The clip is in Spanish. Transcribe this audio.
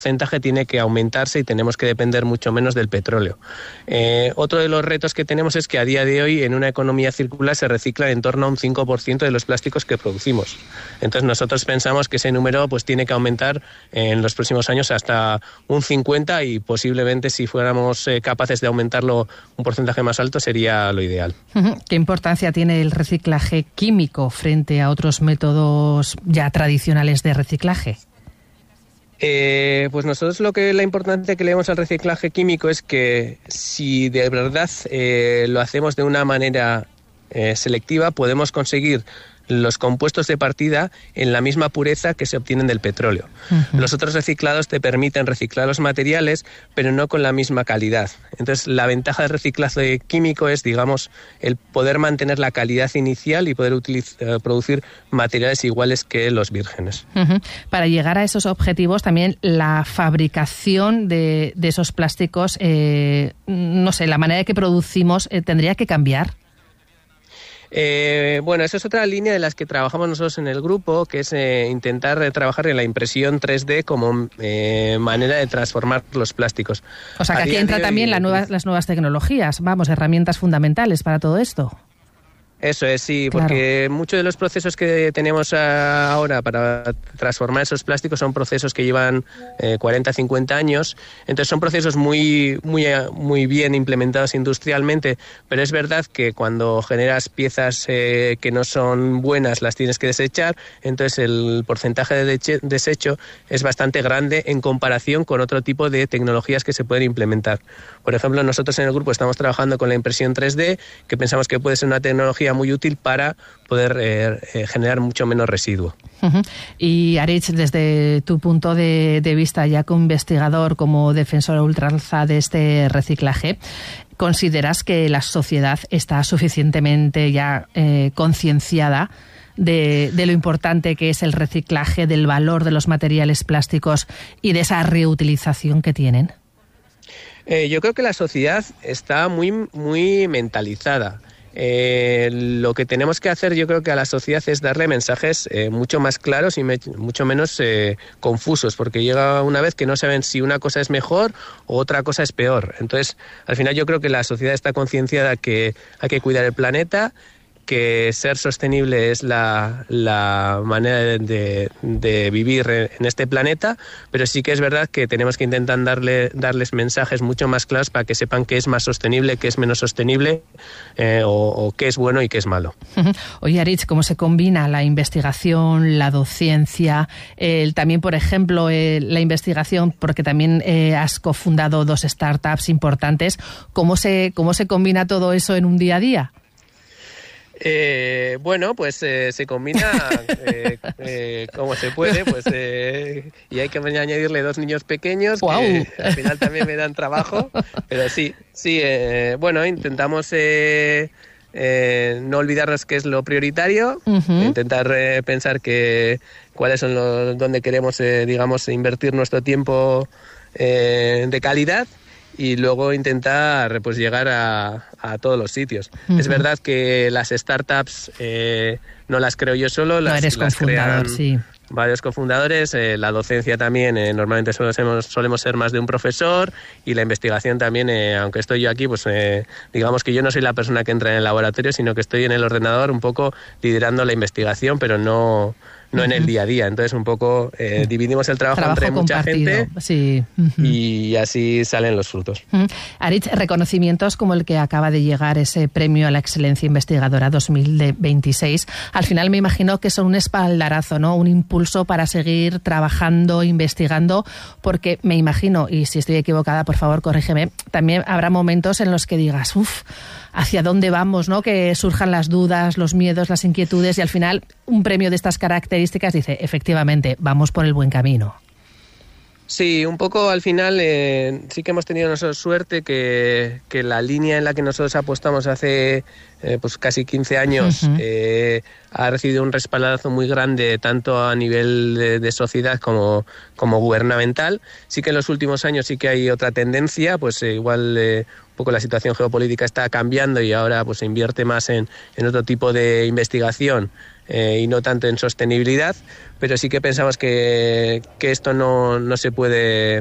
porcentaje tiene que aumentarse y tenemos que depender mucho menos del petróleo. Otro de los retos que tenemos es que a día de hoy en una economía circular se reciclan en torno a un 5% de los plásticos que producimos. Entonces nosotros pensamos que ese número pues tiene que aumentar en los próximos años hasta un 50% y posiblemente si fuéramos capaces de aumentarlo un porcentaje más alto sería lo ideal. ¿Qué importancia tiene el reciclaje químico frente a otros métodos ya tradicionales de reciclaje? Pues nosotros la importancia que le damos al reciclaje químico es que si de verdad lo hacemos de una manera selectiva, podemos conseguir los compuestos de partida en la misma pureza que se obtienen del petróleo. Los otros reciclados te permiten reciclar los materiales, pero no con la misma calidad. Entonces, la ventaja del reciclaje químico es, digamos, el poder mantener la calidad inicial y poder producir materiales iguales que los vírgenes. Para llegar a esos objetivos, también la fabricación de esos plásticos, no sé, la manera de que producimos tendría que cambiar. Bueno, eso es otra línea de las que trabajamos nosotros en el grupo, que es intentar trabajar en la impresión 3D como manera de transformar los plásticos. O sea, que aquí entra también las nuevas tecnologías, herramientas fundamentales para todo esto. Eso es, sí, porque muchos de los procesos que tenemos ahora para transformar esos plásticos son procesos que llevan 40, 50 años, entonces son procesos muy bien implementados industrialmente, pero es verdad que cuando generas piezas que no son buenas las tienes que desechar, entonces el porcentaje de desecho es bastante grande en comparación con otro tipo de tecnologías que se pueden implementar. Por ejemplo, nosotros en el grupo estamos trabajando con la impresión 3D, que pensamos que puede ser una tecnología muy útil para poder generar mucho menos residuo. Y Aritz, desde tu punto de vista ya como investigador, como defensor ultranza de este reciclaje, ¿consideras que la sociedad está suficientemente ya concienciada de lo importante que es el reciclaje, del valor de los materiales plásticos y de esa reutilización que tienen? Yo creo que la sociedad está muy mentalizada. Lo que tenemos que hacer, yo creo que a la sociedad, es darle mensajes mucho más claros y mucho menos confusos, porque llega una vez que no saben si una cosa es mejor o otra cosa es peor. Entonces, al final yo creo que la sociedad está concienciada que hay que cuidar el planeta, que ser sostenible es la manera de vivir en este planeta, pero sí que es verdad que tenemos que intentar darles mensajes mucho más claros para que sepan qué es más sostenible, qué es menos sostenible o qué es bueno y qué es malo. Oye, Aritz, ¿cómo se combina la investigación, la docencia, también, por ejemplo, la investigación, porque también has cofundado 2 startups importantes? ¿Cómo se combina todo eso en un día a día? Bueno, pues se combina como se puede, pues y hay que añadirle 2 niños pequeños. ¡Wow! Que al final también me dan trabajo, pero sí, bueno, intentamos no olvidarnos qué es lo prioritario, intentar pensar cuáles son donde queremos, digamos, invertir nuestro tiempo de calidad. Y luego intentar pues llegar a todos los sitios. Es verdad que las startups no las creo yo solo, las crean sí. Varios cofundadores. La docencia también, normalmente solemos ser más de un profesor, y la investigación también, aunque estoy yo aquí, pues digamos que yo no soy la persona que entra en el laboratorio, sino que estoy en el ordenador un poco liderando la investigación, pero no en el día a día. Entonces un poco dividimos el trabajo entre mucha gente, sí. Y así salen los frutos. Aritz, reconocimientos como el que acaba de llegar, ese premio a la excelencia investigadora 2026, al final me imagino que son un espaldarazo, ¿no? Un impulso para seguir trabajando, investigando, porque me imagino, y si estoy equivocada, por favor, corrígeme, también habrá momentos en los que digas, ¿hacia dónde vamos, no? Que surjan las dudas, los miedos, las inquietudes, y al final un premio de estas características dice, efectivamente, vamos por el buen camino. Sí, un poco al final sí que hemos tenido nosotros suerte que la línea en la que nosotros apostamos hace pues casi 15 años ha recibido un respaldazo muy grande, tanto a nivel de sociedad como gubernamental. Sí que en los últimos años sí que hay otra tendencia, pues igual un poco la situación geopolítica está cambiando y ahora pues se invierte más en otro tipo de investigación y no tanto en sostenibilidad, pero sí que pensamos que esto no se puede